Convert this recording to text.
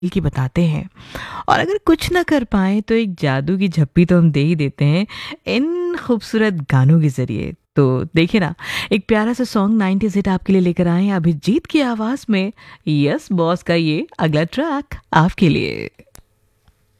की बताते हैं। और अगर कुछ ना कर पाए तो एक जादू की झप्पी तो हम दे ही देते हैं इन खूबसूरत गानों के ज़रिए। तो देखिए ना, एक प्यारा सा सॉन्ग 90s हिट आपके लिए लेकर आए हैं अभिजीत की आवाज़ में। यस बॉस का ये अगला ट्रैक आपके लिए।